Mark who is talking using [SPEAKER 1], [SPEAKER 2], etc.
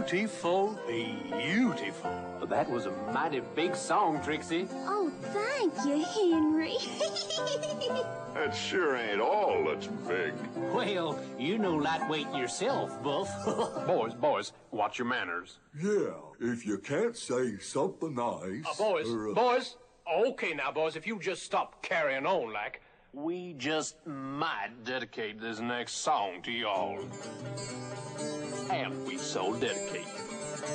[SPEAKER 1] Beautiful, beautiful.
[SPEAKER 2] That was a mighty big song, Trixie.
[SPEAKER 3] Oh, thank you, Henry.
[SPEAKER 4] That sure ain't all that's big.
[SPEAKER 2] Well, you know lightweight yourself, Buff.
[SPEAKER 1] Boys, watch your manners.
[SPEAKER 5] Yeah, if you can't say something nice...
[SPEAKER 6] Boys. Okay now, boys, if you just stop carrying on like...
[SPEAKER 1] We just might dedicate this next song to y'all. And we so dedicate.